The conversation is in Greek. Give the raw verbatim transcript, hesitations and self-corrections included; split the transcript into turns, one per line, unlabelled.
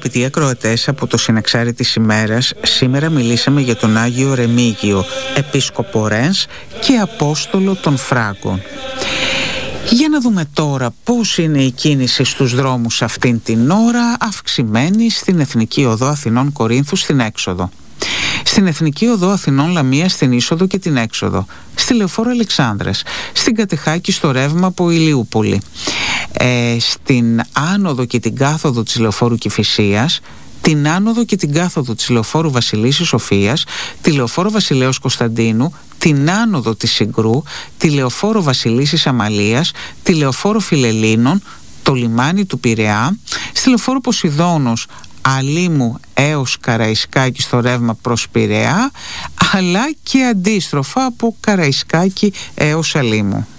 Αγαπητοί ακροατές, από το Συνεξάρι της ημέρας, σήμερα μιλήσαμε για τον Άγιο Ρεμίγιο, επίσκοπο Ρενς και Απόστολο των Φράγκων. Για να δούμε τώρα πώς είναι η κίνηση στους δρόμους αυτήν την ώρα, αυξημένη στην Εθνική Οδό Αθηνών Κορίνθου στην έξοδο. Στην Εθνική Οδό Αθηνών Λαμία στην είσοδο και την έξοδο. Στη Λεωφόρο Αλεξάνδρας. Στην Κατεχάκη στο ρεύμα από Ηλιούπολη. Ε, στην άνοδο και την κάθοδο της Λεωφόρου Κηφισίας. Την άνοδο και την κάθοδο της Λεωφόρου Βασιλίσσης Σοφίας. Τη Λεωφόρο Βασιλέως Κωνσταντίνου. Την άνοδο της Συγκρού. Τη Λεωφόρο Βασιλίσσης Αμαλίας. Τη Λεωφόρο Φιλελλήνων. Το λιμάνι του Πειραιά. Στη Λεωφόρο Ποσειδώνος Αλήμου έως Καραϊσκάκη στο ρεύμα προς Πειραιά, αλλά και αντίστροφα από Καραϊσκάκη έως Αλήμου.